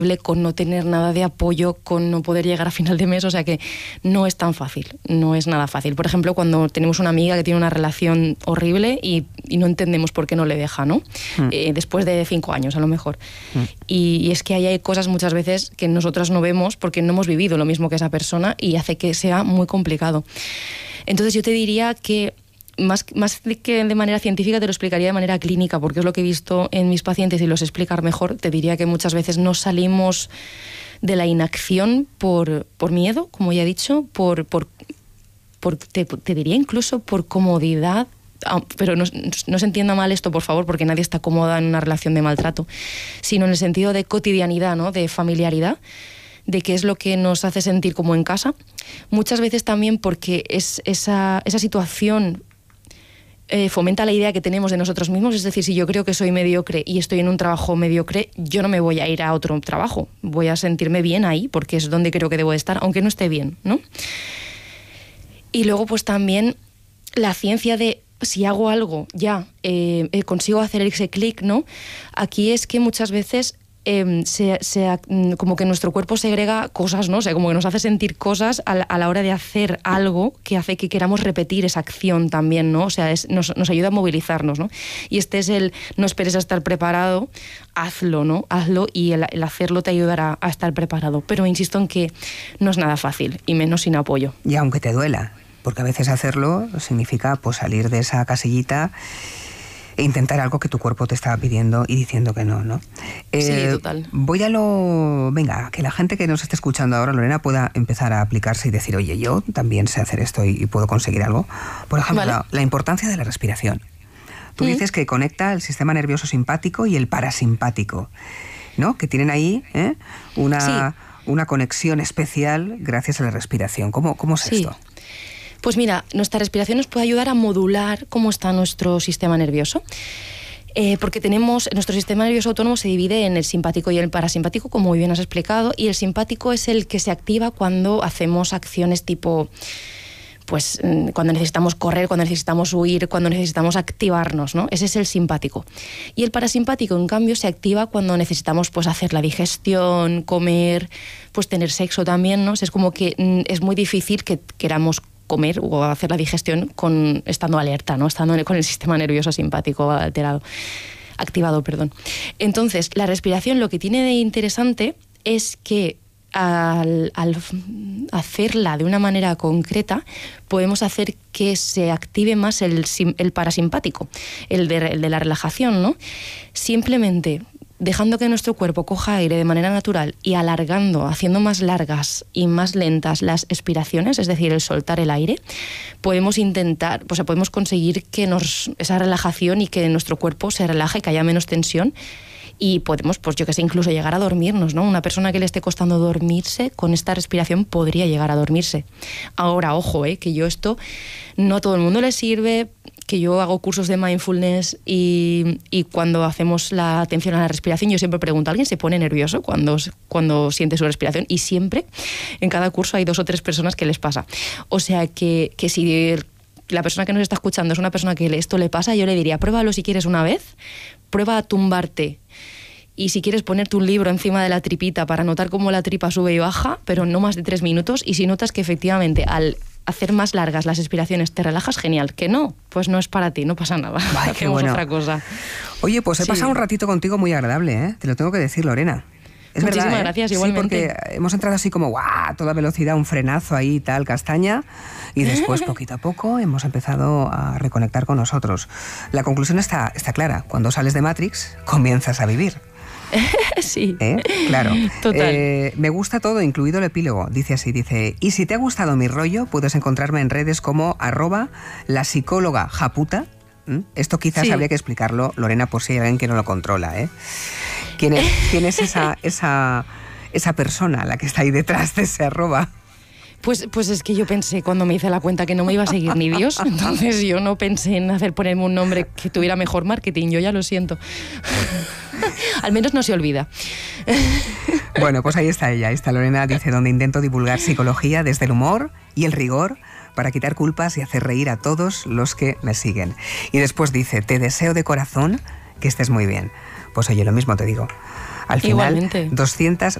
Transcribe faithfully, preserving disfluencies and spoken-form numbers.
con no tener nada de apoyo, con no poder llegar a final de mes, o sea que no es tan fácil, no es nada fácil. Por ejemplo, cuando tenemos una amiga que tiene una relación horrible y, y no entendemos por qué no le deja, ¿no? Mm. Eh, después de cinco años, a lo mejor. Mm. Y, y es que ahí hay cosas muchas veces que nosotras no vemos porque no hemos vivido lo mismo que esa persona y hace que sea muy complicado. Entonces yo te diría que Más, más que de manera científica te lo explicaría de manera clínica, porque es lo que he visto en mis pacientes y los explicar mejor. Te diría que muchas veces no salimos de la inacción por, por miedo, como ya he dicho, por, por, por te, te diría incluso por comodidad, pero no, no se entienda mal esto, por favor, porque nadie está cómoda en una relación de maltrato, sino en el sentido de cotidianidad, ¿no? De familiaridad, de qué es lo que nos hace sentir como en casa. Muchas veces también porque es esa, esa situación Eh, fomenta la idea que tenemos de nosotros mismos, es decir, si yo creo que soy mediocre y estoy en un trabajo mediocre, yo no me voy a ir a otro trabajo, voy a sentirme bien ahí porque es donde creo que debo de estar, aunque no esté bien, ¿no? Y luego pues también la ciencia de si hago algo ya eh, eh, consigo hacer ese clic, ¿no? Aquí es que muchas veces Eh, se, se, como que nuestro cuerpo segrega cosas, ¿no? O sea, como que nos hace sentir cosas a la, a la hora de hacer algo que hace que queramos repetir esa acción también, ¿no? O sea, es, nos, nos ayuda a movilizarnos, ¿no? Y este es el no esperes a estar preparado, hazlo, ¿no? Hazlo y el, el hacerlo te ayudará a estar preparado. Pero insisto en que no es nada fácil, y menos sin apoyo. Y aunque te duela, porque a veces hacerlo significa pues salir de esa casillita e intentar algo que tu cuerpo te estaba pidiendo y diciendo que no, ¿no? Eh, sí, total. Voy a lo... Venga, que la gente que nos esté escuchando ahora, Lorena, pueda empezar a aplicarse y decir, oye, yo también sé hacer esto y, y puedo conseguir algo. Por ejemplo, ¿vale? la, la importancia de la respiración. Tú mm. dices que conecta el sistema nervioso simpático y el parasimpático, ¿no? Que tienen ahí ¿eh? una, sí. una conexión especial gracias a la respiración. ¿Cómo, cómo es sí. esto? Pues mira, nuestra respiración nos puede ayudar a modular cómo está nuestro sistema nervioso. Eh, porque tenemos, nuestro sistema nervioso autónomo se divide en el simpático y el parasimpático, como muy bien has explicado, y el simpático es el que se activa cuando hacemos acciones tipo, pues cuando necesitamos correr, cuando necesitamos huir, cuando necesitamos activarnos, ¿no? Ese es el simpático. Y el parasimpático, en cambio, se activa cuando necesitamos pues hacer la digestión, comer, pues tener sexo también, ¿no? O sea, es como que mm, es muy difícil que queramos comer o hacer la digestión con, estando alerta, ¿no? Estando con el sistema nervioso simpático alterado, activado, perdón. Entonces, la respiración lo que tiene de interesante es que al, al hacerla de una manera concreta podemos hacer que se active más el, el parasimpático, el de, el de la relajación, ¿no? Simplemente dejando que nuestro cuerpo coja aire de manera natural y alargando, haciendo más largas y más lentas las expiraciones, es decir, el soltar el aire, podemos intentar, o sea, podemos conseguir que nos, esa relajación y que nuestro cuerpo se relaje, que haya menos tensión y podemos, pues yo que sé, incluso llegar a dormirnos, ¿no? Una persona que le esté costando dormirse, con esta respiración podría llegar a dormirse. Ahora, ojo, ¿eh? Que yo esto no a todo el mundo le sirve, que yo hago cursos de mindfulness y, y cuando hacemos la atención a la respiración yo siempre pregunto, ¿alguien se pone nervioso cuando, cuando siente su respiración? Y siempre, en cada curso hay dos o tres personas que les pasa. O sea que, que si la persona que nos está escuchando es una persona que esto le pasa, yo le diría, pruébalo si quieres una vez, prueba a tumbarte. Y si quieres ponerte un libro encima de la tripita para notar cómo la tripa sube y baja, pero no más de tres minutos, y si notas que efectivamente al hacer más largas las expiraciones te relajas, genial. Que no, pues no es para ti, no pasa nada. Ay, qué bueno. Otra cosa. Oye, pues he sí. pasado un ratito contigo muy agradable, ¿eh? Te lo tengo que decir, Lorena. Es Muchísimas verdad, ¿eh? gracias, igualmente. Sí, porque hemos entrado así como, ¡guau!, toda velocidad, un frenazo ahí, tal, castaña, y después, poquito a poco, hemos empezado a reconectar con nosotros. La conclusión está, está clara. Cuando sales de Matrix, comienzas a vivir. Sí, ¿Eh? Claro. Total. Eh, me gusta todo, incluido el epílogo. Dice así, dice, y si te ha gustado mi rollo, puedes encontrarme en redes como arroba la psicóloga japuta. ¿Mm? Esto quizás sí. habría que explicarlo, Lorena, por si hay alguien que no lo controla, ¿eh? ¿Quién es, quién es esa, esa, esa persona la que está ahí detrás de ese arroba? Pues, pues es que yo pensé cuando me hice la cuenta que no me iba a seguir ni Dios, entonces yo no pensé en hacer ponerme un nombre que tuviera mejor marketing, yo ya lo siento. Al menos no se olvida. Bueno, pues ahí está ella, esta Lorena, dice, donde intento divulgar psicología desde el humor y el rigor para quitar culpas y hacer reír a todos los que me siguen. Y después dice, te deseo de corazón que estés muy bien. Pues oye, lo mismo te digo. Al final, igualmente. doscientas